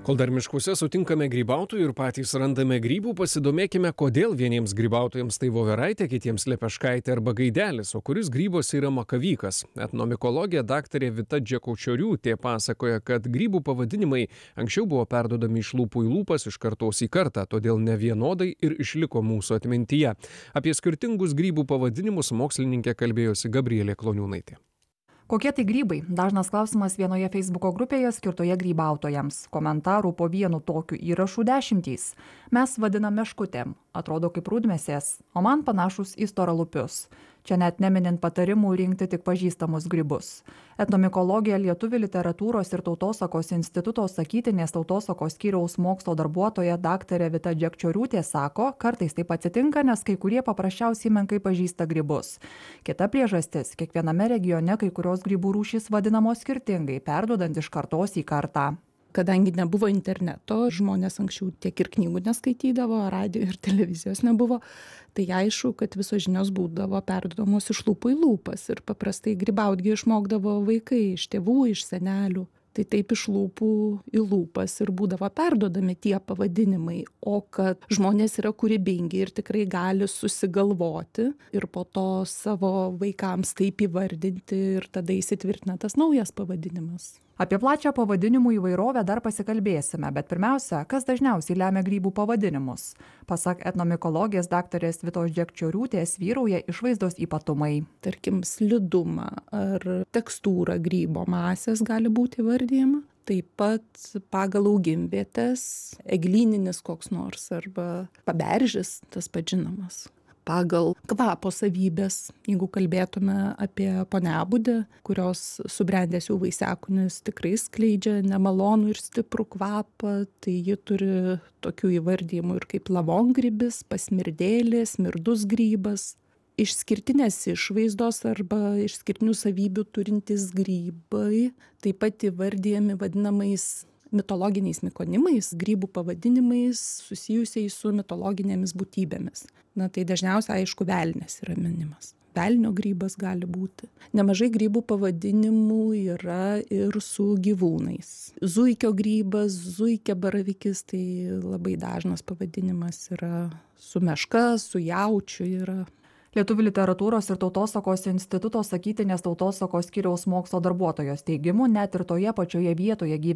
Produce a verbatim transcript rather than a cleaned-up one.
Kol dar miškuose sutinkame grybautojų ir patys randame grybų, pasidomėkime, kodėl vieniems grybautojams tai voveraitė, kitiems lepeškaitė arba gaidelis, o kuris grybas yra makavykas. Etnomikologė daktarė Vita Džekaučioriūtė pasakoja, kad grybų pavadinimai anksčiau buvo perduodami iš lūpų į lūpas, iš kartos į kartą, todėl nevienodai ir išliko mūsų atmintyje. Apie skirtingus grybų pavadinimus mokslininkė kalbėjosi Gabrielė Kloniūnaitė. Kokie tai grybai? Dažnas klausimas vienoje Facebooko grupėje skirtoje grybautojams. Komentarų po vienu tokiu įrašu dešimtys. Mes vadiname meškutėm, atrodo kaip rudmėsės, o man panašus į storalupius. Čia net neminint patarimų rinkti tik pažįstamus grybus. Etnomikologija Lietuvių literatūros ir tautosakos instituto sakytinės tautosakos skyriaus mokslo darbuotoja daktarė Vita Džekaučioriūtė sako, kartais taip atsitinka, nes kai kurie paprasčiausiai menkai pažįsta grybus. Kita priežastis, kiekviename regione kai kurios grybų rūšys vadinamos skirtingai, perduodant iš kartos į kartą. Kadangi nebuvo interneto, žmonės anksčiau tiek ir knygų neskaitydavo, radijo ir televizijos nebuvo, tai aišku, kad visos žinios būdavo perduodamos iš lūpų į lūpas ir paprastai grybautgi išmokdavo vaikai iš tėvų, iš senelių. Tai taip iš lūpų į lūpas ir būdavo perduodami tie pavadinimai, o kad žmonės yra kūrybingi ir tikrai gali susigalvoti ir po to savo vaikams taip įvardinti ir tada įsitvirtina tas naujas pavadinimas. Apie plačią pavadinimų įvairovę dar pasikalbėsime, bet pirmiausia, kas dažniausiai lemia grybų pavadinimus. Pasak etnomikologės daktarės Vitos Džekaučioriūtės vyrauja išvaizdos ypatumai. Tarkim, slidumą ar tekstūrą grybo masės gali būti įvardyjama. Taip pat pagal augimvietes, eglyninis koks nors arba paberžis, tas pats žinomas. Pagal kvapo savybės, jeigu kalbėtume apie poniabudę, kurios subrendęs jų vaisiakūnis tikrai skleidžia nemalonų ir stiprų kvapą, tai ji turi tokių įvardijimų ir kaip lavongrybis, pasmirdėlė, smirdus grybas. Išskirtinės išvaizdos arba išskirtinių savybių turintys grybai taip pat įvardijami vadinamais mitologiniais mikonimais, grybų pavadinimais susijusiais su mitologinėmis būtybėmis. Na tai dažniausiai, aišku, velnias yra minimas. Velnio grybas gali būti. Nemažai grybų pavadinimų yra ir su gyvūnais. Zuikio grybas, zuikė baravikis, tai labai dažnas pavadinimas yra su meška, su jaučiu yra. Lietuvių literatūros ir tautosakos instituto sakytinės tautosakos skyriaus mokslo darbuotojos teigimu, net ir toje pačioje vietoje gyvenantys